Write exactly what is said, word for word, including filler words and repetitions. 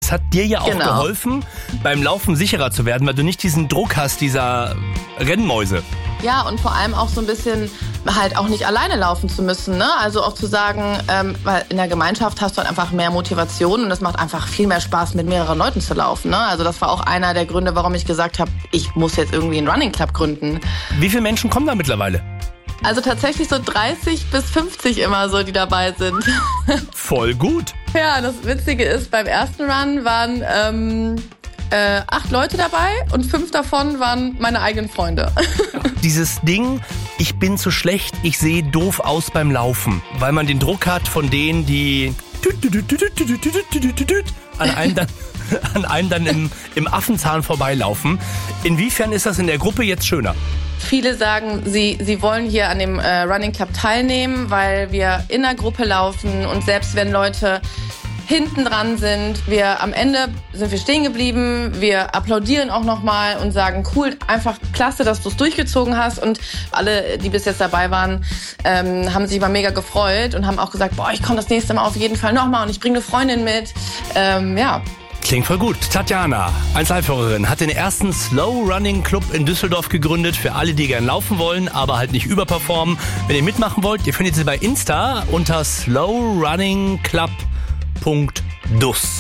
Das hat dir ja auch Genau. geholfen, beim Laufen sicherer zu werden, weil du nicht diesen Druck hast, dieser Rennmäuse. Ja, und vor allem auch so ein bisschen halt auch nicht alleine laufen zu müssen, ne? Also auch zu sagen, ähm, weil in der Gemeinschaft hast du halt einfach mehr Motivation und es macht einfach viel mehr Spaß, mit mehreren Leuten zu laufen, ne? Also das war auch einer der Gründe, warum ich gesagt habe, ich muss jetzt irgendwie einen Running Club gründen. Wie viele Menschen kommen da mittlerweile? Also tatsächlich so dreißig bis fünfzig immer so, die dabei sind. Voll gut. Ja, das Witzige ist, beim ersten Run waren ähm, äh, acht Leute dabei und fünf davon waren meine eigenen Freunde. Dieses Ding, ich bin zu schlecht, ich sehe doof aus beim Laufen, weil man den Druck hat von denen, die an einem dann, an einem dann im, im Affenzahn vorbeilaufen. Inwiefern ist das in der Gruppe jetzt schöner? Viele sagen, sie, sie wollen hier an dem äh, Running Club teilnehmen, weil wir in der Gruppe laufen und selbst wenn Leute hinten dran sind, wir am Ende sind wir stehen geblieben, wir applaudieren auch nochmal und sagen, cool, einfach klasse, dass du es durchgezogen hast und alle, die bis jetzt dabei waren, ähm, haben sich mal mega gefreut und haben auch gesagt, boah, ich komme das nächste Mal auf jeden Fall nochmal und ich bringe eine Freundin mit, ähm, ja. Klingt voll gut. Tatjana, Einzelläuferin, hat den ersten Slow Running Club in Düsseldorf gegründet für alle, die gern laufen wollen, aber halt nicht überperformen. Wenn ihr mitmachen wollt, ihr findet sie bei Insta unter slow running club punkt dus.